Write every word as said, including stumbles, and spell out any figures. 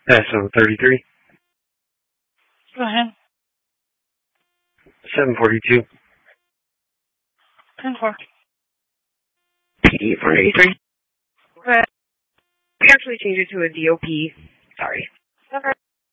S O thirty-three. Go ahead. seven forty-two. ten four. P D four eighty-three. Go ahead. We actually changed it to a D O P. Sorry. Okay.